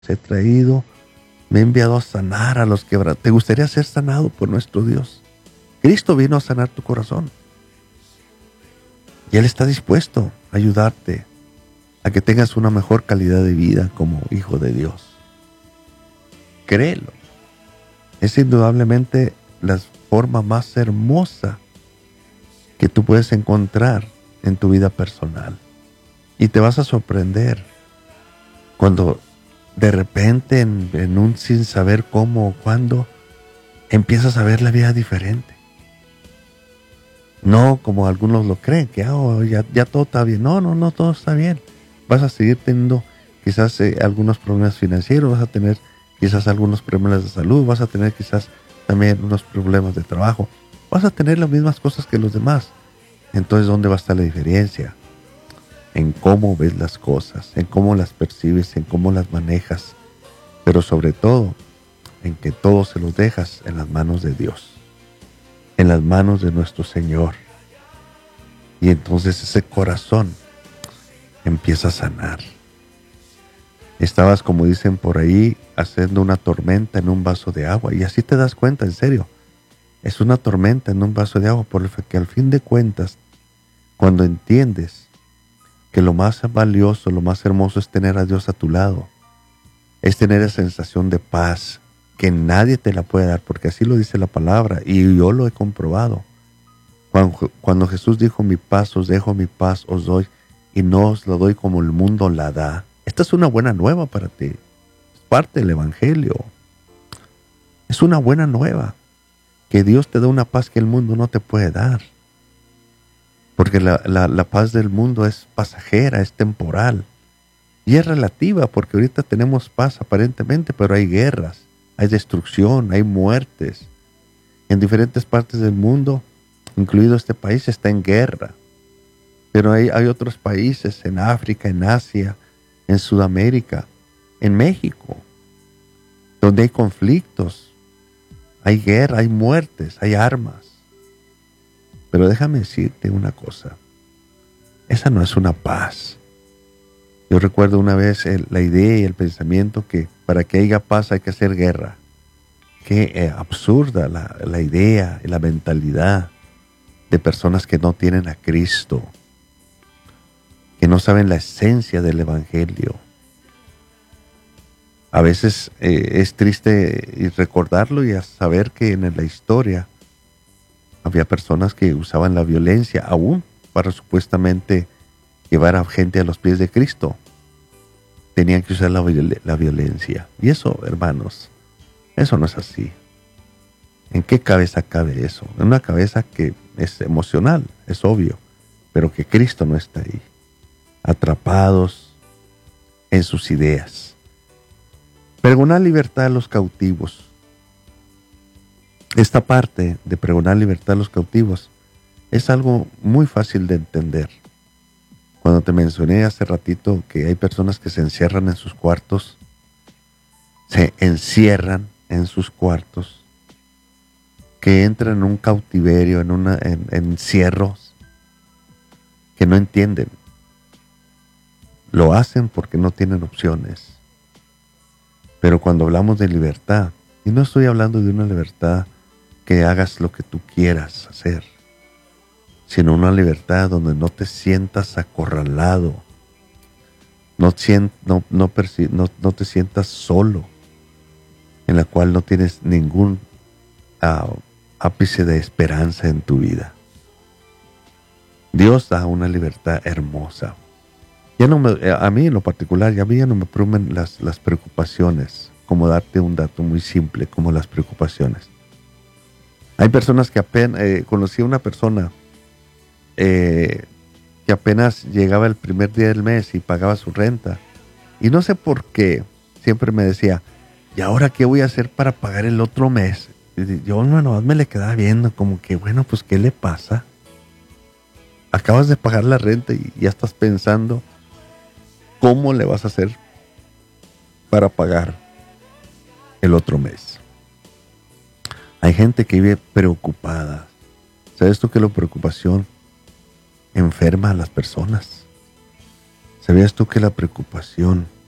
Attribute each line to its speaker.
Speaker 1: he traído, me he enviado a sanar a los quebrantados. ¿Te gustaría ser sanado por nuestro Dios? Cristo vino a sanar tu corazón. Y Él está dispuesto a ayudarte a que tengas una mejor calidad de vida como hijo de Dios. Créelo. Es indudablemente la forma más hermosa que tú puedes encontrar en tu vida personal. Y te vas a sorprender cuando de repente en un sin saber cómo o cuándo empiezas a ver la vida diferente. No como algunos lo creen, que ya todo está bien. No, todo está bien. Vas a seguir teniendo quizás algunos problemas financieros, vas a tener quizás algunos problemas de salud, vas a tener quizás también unos problemas de trabajo. Vas a tener las mismas cosas que los demás. Entonces, ¿dónde va a estar la diferencia? En cómo ves las cosas, en cómo las percibes, en cómo las manejas, pero sobre todo en que todo se los dejas en las manos de Dios, en las manos de nuestro Señor. Y entonces ese corazón empieza a sanar. Estabas, como dicen por ahí, haciendo una tormenta en un vaso de agua, y así te das cuenta, en serio, es una tormenta en un vaso de agua, porque al fin de cuentas, cuando entiendes que lo más valioso, lo más hermoso es tener a Dios a tu lado, es tener esa sensación de paz que nadie te la puede dar, porque así lo dice la palabra y yo lo he comprobado. Cuando Jesús dijo: mi paz os dejo, mi paz os doy, y no os la doy como el mundo la da. Esta es una buena nueva para ti, es parte del Evangelio. Es una buena nueva, que Dios te da una paz que el mundo no te puede dar. Porque la paz del mundo es pasajera, es temporal. Y es relativa, porque ahorita tenemos paz aparentemente, pero hay guerras, hay destrucción, hay muertes. En diferentes partes del mundo, incluido este país, está en guerra. Pero hay otros países, en África, en Asia, en Sudamérica, en México, donde hay conflictos, hay guerra, hay muertes, hay armas. Pero déjame decirte una cosa, esa no es una paz. Yo recuerdo una vez la idea y el pensamiento que para que haya paz hay que hacer guerra. Qué absurda la idea y la mentalidad de personas que no tienen a Cristo, que no saben la esencia del Evangelio. A veces es triste recordarlo y saber que en la historia había personas que usaban la violencia aún para supuestamente llevar a gente a los pies de Cristo. Tenían que usar la violencia. Y eso, hermanos, eso no es así. ¿En qué cabeza cabe eso? En una cabeza que es emocional, es obvio, pero que Cristo no está ahí. Atrapados en sus ideas. Pregonar libertad a los cautivos. Esta parte de pregonar libertad a los cautivos es algo muy fácil de entender. Cuando te mencioné hace ratito que hay personas que se encierran en sus cuartos, se encierran en sus cuartos, que entran en un cautiverio, en encierros, que no entienden. Lo hacen porque no tienen opciones. Pero cuando hablamos de libertad, y no estoy hablando de una libertad que hagas lo que tú quieras hacer, sino una libertad donde no te sientas acorralado, no te sientas solo, en la cual no tienes ningún ápice de esperanza en tu vida. Dios da una libertad hermosa. A mí en lo particular, ya no me preocupan las preocupaciones, como darte un dato muy simple, como las preocupaciones. Hay personas que conocí a una persona que apenas llegaba el primer día del mes y pagaba su renta. Y no sé por qué, siempre me decía: ¿y ahora qué voy a hacer para pagar el otro mes? Y yo nomás me le quedaba viendo como que, bueno, pues ¿qué le pasa? Acabas de pagar la renta y ya estás pensando cómo le vas a hacer para pagar el otro mes. Hay gente que vive preocupada. ¿Sabes tú que la preocupación enferma a las personas? ¿Sabías tú que la preocupación